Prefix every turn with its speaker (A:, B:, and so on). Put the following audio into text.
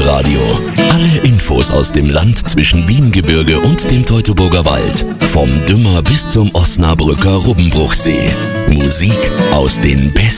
A: Lokalradio. Alle Infos aus dem Land zwischen Wiengebirge und dem Teutoburger Wald. Vom Dümmer bis zum Osnabrücker Rubbenbruchsee. Musik aus den besten